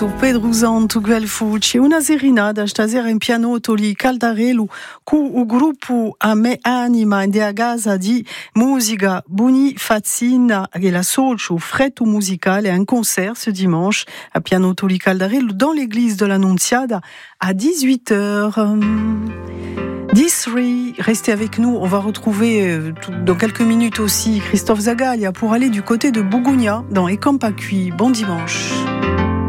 Pedro Zantu Guelfucci, una serenata stasera in pianotto lì Caldarello con un gruppo a me anima in casa di musica Buni Fazzina e la socio fretto musicale, un concert ce dimanche à pianotto lì Caldarello dans l'église de l'Annunziata à 18h. D3, restez avec nous, on va retrouver dans quelques minutes aussi Christophe Zagalia pour aller du côté de Bougugna dans Ecampacui. Bon dimanche.